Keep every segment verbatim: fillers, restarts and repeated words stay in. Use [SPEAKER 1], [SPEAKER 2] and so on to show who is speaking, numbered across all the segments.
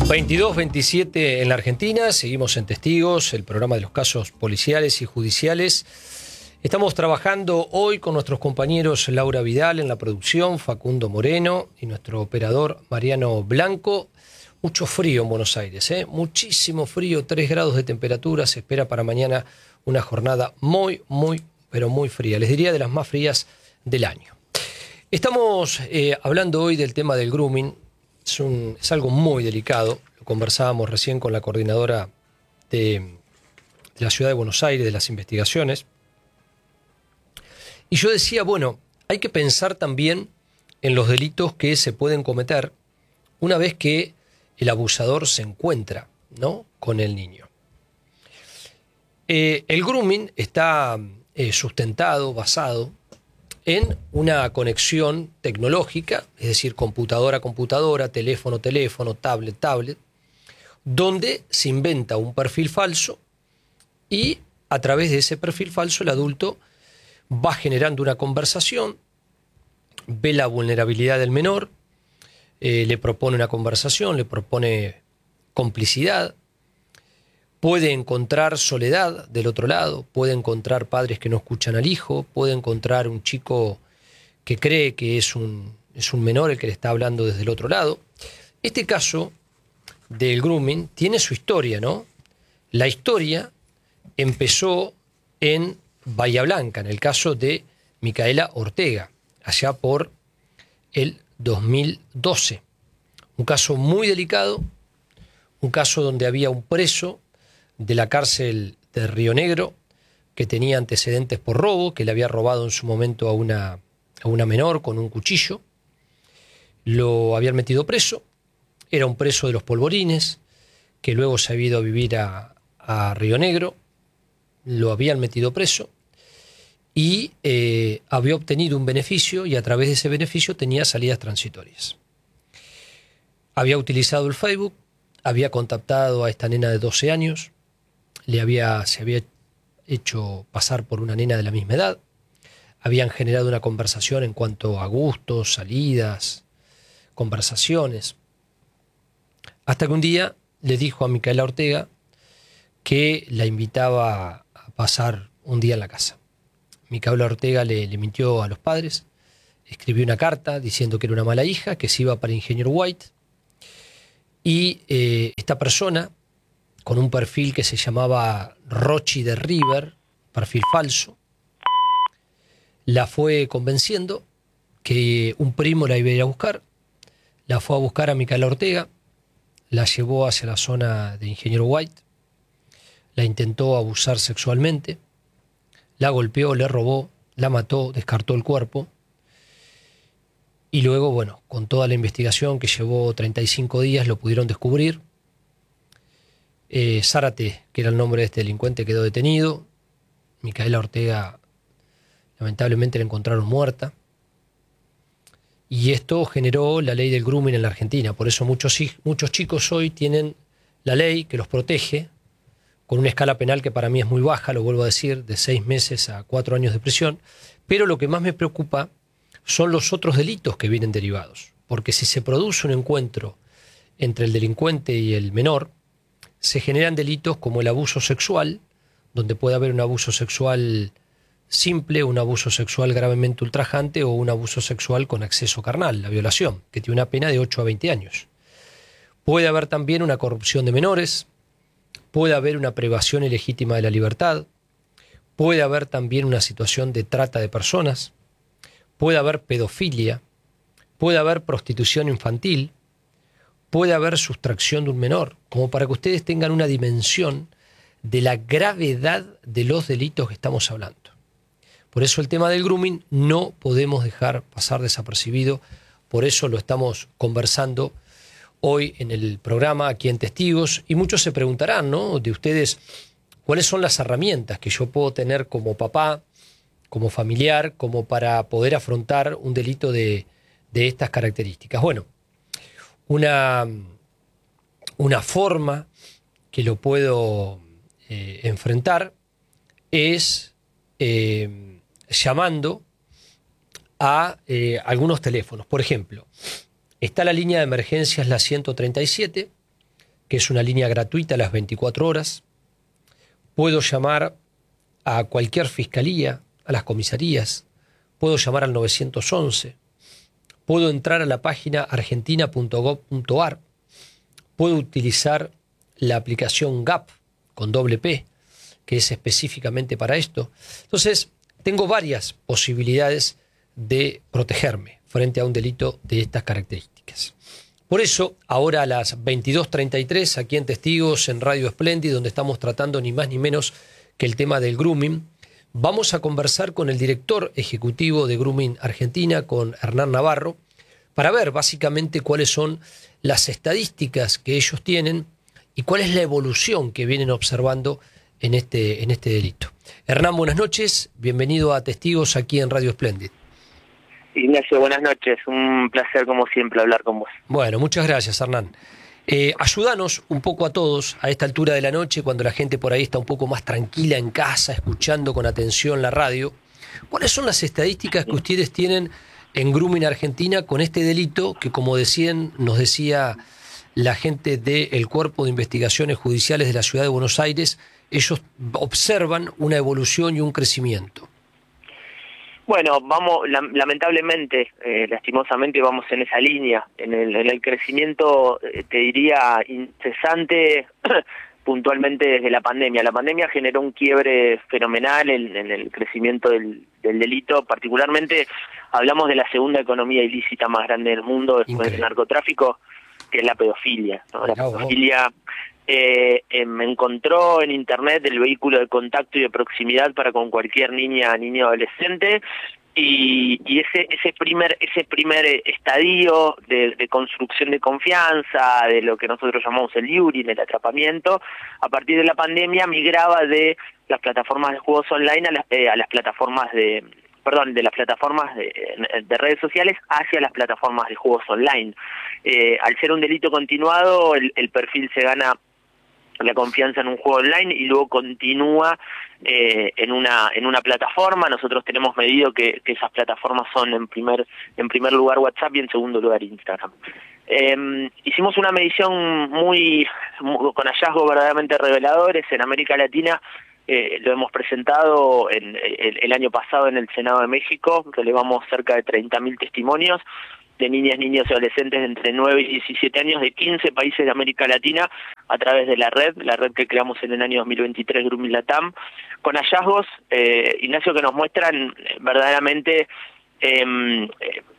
[SPEAKER 1] veintidós veintisiete en la Argentina, seguimos en Testigos, el programa de los casos policiales y judiciales. Estamos trabajando hoy con nuestros compañeros Laura Vidal en la producción, Facundo Moreno y nuestro operador Mariano Blanco. Mucho frío en Buenos Aires, ¿eh? Muchísimo frío, tres grados de temperatura. Se espera para mañana una jornada muy, muy, pero muy fría. Les diría de las más frías del año. Estamos eh, hablando hoy del tema del grooming. Es, un, es algo muy delicado. Lo conversábamos recién con la coordinadora de, de la Ciudad de Buenos Aires, de las investigaciones. Y yo decía, bueno, hay que pensar también en los delitos que se pueden cometer una vez que el abusador se encuentra, ¿no?, con el niño. Eh, el grooming está eh, sustentado, basado en una conexión tecnológica, es decir, computadora a computadora, teléfono a teléfono, tablet, tablet, donde se inventa un perfil falso y a través de ese perfil falso el adulto va generando una conversación, ve la vulnerabilidad del menor, eh, le propone una conversación, le propone complicidad, puede encontrar soledad del otro lado, puede encontrar padres que no escuchan al hijo, puede encontrar un chico que cree que es un, es un menor el que le está hablando desde el otro lado. Este caso del grooming tiene su historia, ¿no? La historia empezó en Bahía Blanca, en el caso de Micaela Ortega, allá por el dos mil doce. Un caso muy delicado, un caso donde había un preso de la cárcel de Río Negro que tenía antecedentes por robo, que le había robado en su momento a una, a una menor con un cuchillo. Lo habían metido preso, era un preso de los Polvorines, que luego se había ido a vivir a, a Río Negro, lo habían metido preso y eh, había obtenido un beneficio y a través de ese beneficio tenía salidas transitorias. Había utilizado el Facebook, había contactado a esta nena de doce años, le había, se había hecho pasar por una nena de la misma edad, habían generado una conversación en cuanto a gustos, salidas, conversaciones, hasta que un día le dijo a Micaela Ortega que la invitaba a pasar un día en la casa. Micaela Ortega le, le mintió a los padres, escribió una carta diciendo que era una mala hija, que se iba para Ingeniero White, y eh, esta persona, con un perfil que se llamaba Rochi de River, perfil falso, la fue convenciendo que un primo la iba a ir a buscar, la fue a buscar a Micaela Ortega, la llevó hacia la zona de Ingeniero White, la intentó abusar sexualmente, la golpeó, le robó, la mató, descartó el cuerpo y luego, bueno, con toda la investigación que llevó treinta y cinco días lo pudieron descubrir. Eh, Zárate, que era el nombre de este delincuente, quedó detenido. Micaela Ortega lamentablemente la encontraron muerta. Y esto generó la ley del grooming en la Argentina. Por eso muchos, muchos chicos hoy tienen la ley que los protege, con una escala penal que para mí es muy baja, lo vuelvo a decir, de seis meses a cuatro años de prisión. Pero lo que más me preocupa son los otros delitos que vienen derivados. Porque si se produce un encuentro entre el delincuente y el menor, se generan delitos como el abuso sexual, donde puede haber un abuso sexual simple, un abuso sexual gravemente ultrajante o un abuso sexual con acceso carnal, la violación, que tiene una pena de ocho a veinte años. Puede haber también una corrupción de menores, puede haber una privación ilegítima de la libertad, puede haber también una situación de trata de personas, puede haber pedofilia, puede haber prostitución infantil, puede haber sustracción de un menor, como para que ustedes tengan una dimensión de la gravedad de los delitos que estamos hablando. Por eso el tema del grooming no podemos dejar pasar desapercibido, por eso lo estamos conversando hoy en el programa, aquí en Testigos, y muchos se preguntarán, ¿no?, de ustedes, ¿cuáles son las herramientas que yo puedo tener como papá, como familiar, como para poder afrontar un delito de, de estas características? Bueno, una, una forma que lo puedo eh, enfrentar es eh, llamando a eh, algunos teléfonos. Por ejemplo, está la línea de emergencias, la ciento treinta y siete, que es una línea gratuita a las veinticuatro horas. Puedo llamar a cualquier fiscalía, a las comisarías. Puedo llamar al nueve once. Puedo entrar a la página argentina punto gov punto ar. Puedo utilizar la aplicación G A P con doble P, que es específicamente para esto. Entonces, tengo varias posibilidades de protegerme frente a un delito de estas características. Por eso, ahora a las veintidós treinta y tres, aquí en Testigos, en Radio Splendid, donde estamos tratando ni más ni menos que el tema del grooming, vamos a conversar con el director ejecutivo de Grooming Argentina, con Hernán Navarro, para ver básicamente cuáles son las estadísticas que ellos tienen y cuál es la evolución que vienen observando en este, en este delito. Hernán, buenas noches, bienvenido a Testigos aquí en Radio Splendid.
[SPEAKER 2] Ignacio, buenas noches, un placer como siempre hablar con vos.
[SPEAKER 1] Bueno, muchas gracias, Hernán. Eh, ayúdanos un poco a todos a esta altura de la noche, cuando la gente por ahí está un poco más tranquila en casa, escuchando con atención la radio. ¿Cuáles son las estadísticas que ustedes tienen en Grooming Argentina con este delito que, como decían, nos decía la gente del Cuerpo de Investigaciones Judiciales de la Ciudad de Buenos Aires, ellos observan una evolución y un crecimiento?
[SPEAKER 2] Bueno, vamos, lamentablemente, eh, lastimosamente vamos en esa línea, en el, en el crecimiento, eh, te diría, incesante, puntualmente desde la pandemia. La pandemia generó un quiebre fenomenal en, en el crecimiento del, del delito, particularmente hablamos de la segunda economía ilícita más grande del mundo después Increíble. del narcotráfico, que es la pedofilia, ¿no? La Mirá, pedofilia eh, eh, me encontró en internet el vehículo de contacto y de proximidad para con cualquier niña, niño, adolescente, y, y ese ese primer ese primer estadio de, de construcción de confianza, de lo que nosotros llamamos el luring, el atrapamiento, a partir de la pandemia migraba de las plataformas de juegos online a las, eh, a las plataformas de perdón, de las plataformas de, de redes sociales hacia las plataformas de juegos online. Eh, al ser un delito continuado, el, el perfil se gana la confianza en un juego online y luego continúa eh, en una en una plataforma. Nosotros tenemos medido que, que esas plataformas son en primer en primer lugar WhatsApp y en segundo lugar Instagram. Eh, hicimos una medición muy, muy con hallazgos verdaderamente reveladores en América Latina. Eh, lo hemos presentado en, el, el año pasado en el Senado de México, relevamos cerca de treinta mil testimonios de niñas, niños y adolescentes de entre nueve y diecisiete años de quince países de América Latina a través de la red, la red que creamos en el año dos mil veintitrés, Grooming Latam, con hallazgos, eh, Ignacio, que nos muestran verdaderamente eh,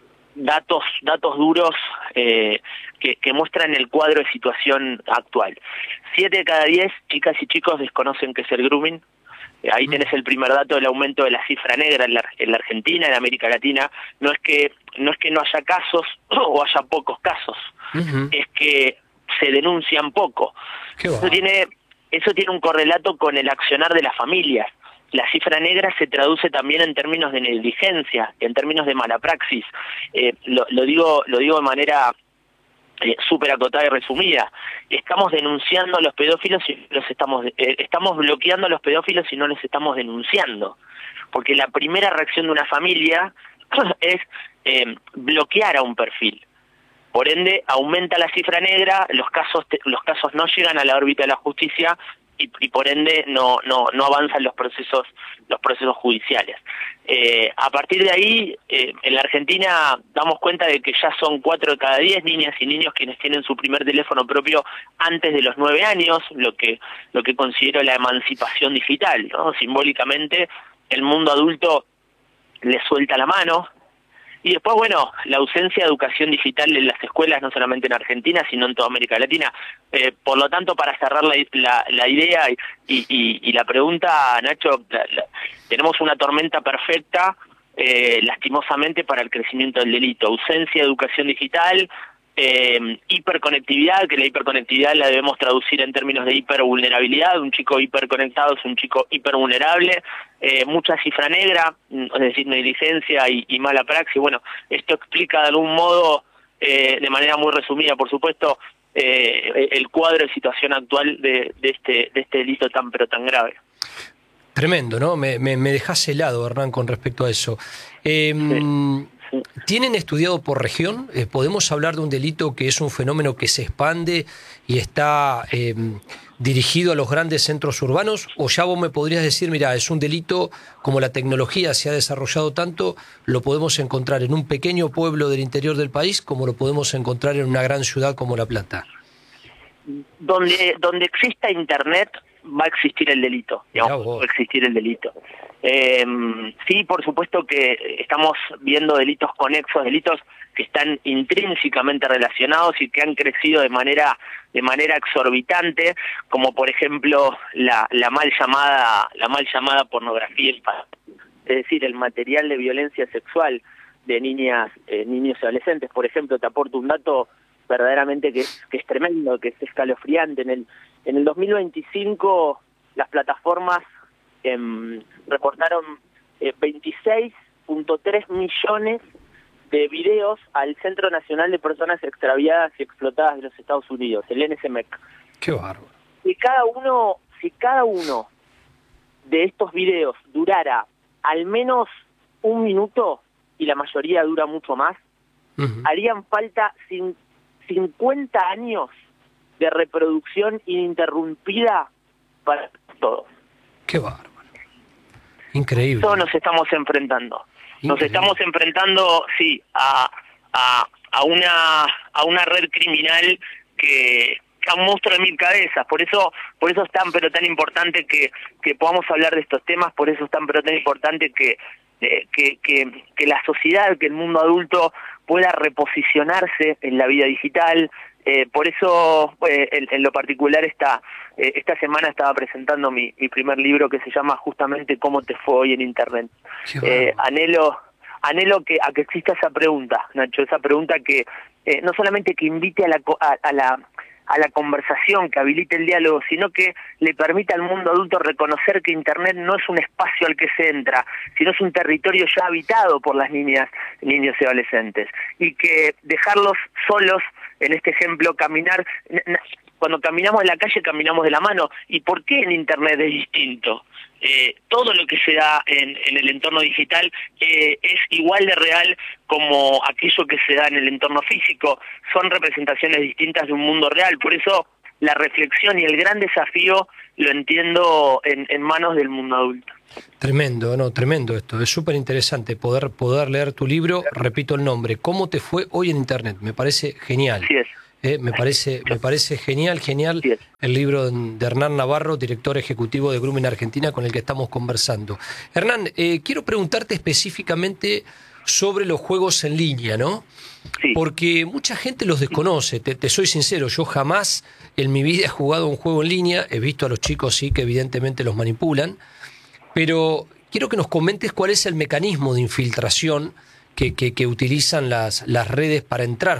[SPEAKER 2] datos datos duros eh, que, que muestran el cuadro de situación actual. Siete de cada diez chicas y chicos desconocen qué es el grooming. Ahí tenés el primer dato del aumento de la cifra negra en la, en la Argentina, en América Latina. No es que no es que no haya casos o haya pocos casos, uh-huh. es que se denuncian poco. Eso tiene, eso tiene un correlato con el accionar de las familias. La cifra negra se traduce también en términos de negligencia, en términos de mala praxis. Eh, lo, lo digo, lo digo de manera Eh, súper acotada y resumida. Estamos denunciando a los pedófilos y los estamos eh, estamos bloqueando a los pedófilos y no les estamos denunciando, porque la primera reacción de una familia es eh, bloquear a un perfil. Por ende, aumenta la cifra negra, los casos te, los casos no llegan a la órbita de la justicia y, y por ende no no no avanzan los procesos los procesos judiciales. Eh, a partir de ahí, eh, en la Argentina damos cuenta de que ya son cuatro de cada diez niñas y niños quienes tienen su primer teléfono propio antes de los nueve años, lo que lo que considero la emancipación digital, ¿no? Simbólicamente, el mundo adulto le suelta la mano. Y después, bueno, la ausencia de educación digital en las escuelas, no solamente en Argentina, sino en toda América Latina. Eh, por lo tanto, para cerrar la, la, la idea y, y, y la pregunta, Nacho, la, la, tenemos una tormenta perfecta, eh, lastimosamente, para el crecimiento del delito. Ausencia de educación digital, eh, hiperconectividad, que la hiperconectividad la debemos traducir en términos de hipervulnerabilidad. Un chico hiperconectado es un chico hipervulnerable. Eh, mucha cifra negra, es decir, negligencia y, y mala praxis. Bueno, esto explica de algún modo, eh, de manera muy resumida, por supuesto, eh, el cuadro de situación actual de, de este de este delito tan pero tan grave.
[SPEAKER 1] Tremendo, ¿no? Me, me, me dejás helado, Hernán, con respecto a eso. Eh, sí. ¿Tienen estudiado por región? Eh, ¿Podemos hablar de un delito que es un fenómeno que se expande y está eh, dirigido a los grandes centros urbanos? ¿O ya vos me podrías decir, mira, es un delito, como la tecnología se ha desarrollado tanto, lo podemos encontrar en un pequeño pueblo del interior del país como lo podemos encontrar en una gran ciudad como La Plata?
[SPEAKER 2] Donde, donde exista Internet va a existir el delito, digamos, va a existir el delito. Eh, sí, por supuesto que estamos viendo delitos conexos, delitos que están intrínsecamente relacionados y que han crecido de manera de manera exorbitante, como por ejemplo la, la mal llamada la mal llamada pornografía infantil, es decir, el material de violencia sexual de niñas, eh, niños y adolescentes. Por ejemplo, te aporto un dato verdaderamente que es, que es tremendo, que es escalofriante. En el en el dos mil veinticinco las plataformas eh, reportaron eh, veintiséis punto tres millones de videos al Centro Nacional de Personas Extraviadas y Explotadas de los Estados Unidos, el N S M E C.
[SPEAKER 1] Qué bárbaro.
[SPEAKER 2] Si cada uno, si cada uno de estos videos durara al menos un minuto, y la mayoría dura mucho más, uh-huh. harían falta sin cincuenta años de reproducción ininterrumpida para todos.
[SPEAKER 1] Qué bárbaro. Increíble.
[SPEAKER 2] Todos nos estamos enfrentando. Increíble. Nos estamos enfrentando, sí, a, a, a una a una red criminal que, que a un monstruo de mil cabezas. Por eso, por eso es tan pero tan importante que, que podamos hablar de estos temas, por eso es tan pero tan importante que eh, que, que, que la sociedad, que el mundo adulto pueda reposicionarse en la vida digital. Eh, por eso, eh, en, en lo particular, esta, eh, esta semana estaba presentando mi, mi primer libro que se llama justamente ¿Cómo te fue hoy en Internet? Eh, anhelo anhelo que a que exista esa pregunta, Nacho, esa pregunta que eh, no solamente que invite a la, a, a la a la conversación, que habilite el diálogo, sino que le permita al mundo adulto reconocer que Internet no es un espacio al que se entra, sino es un territorio ya habitado por las niñas, niños y adolescentes, y que dejarlos solos, en este ejemplo, caminar, cuando caminamos en la calle caminamos de la mano. ¿Y por qué en Internet es distinto? Eh, todo lo que se da en, en el entorno digital eh, es igual de real como aquello que se da en el entorno físico. Son representaciones distintas de un mundo real. Por eso la reflexión y el gran desafío lo entiendo en, en manos del mundo adulto.
[SPEAKER 1] Tremendo, no, tremendo esto. Es súper interesante poder, poder leer tu libro. Repito el nombre, ¿Cómo te fue hoy en Internet? Me parece genial.
[SPEAKER 2] Sí es.
[SPEAKER 1] Eh, me parece me parece genial, genial el libro de Hernán Navarro, director ejecutivo de Grumman Argentina, con el que estamos conversando. Hernán, eh, quiero preguntarte específicamente sobre los juegos en línea, ¿no?
[SPEAKER 2] Sí.
[SPEAKER 1] Porque mucha gente los desconoce, te, te soy sincero, yo jamás en mi vida he jugado un juego en línea, he visto a los chicos, sí, que evidentemente los manipulan, pero quiero que nos comentes cuál es el mecanismo de infiltración que, que, que utilizan las, las redes para entrar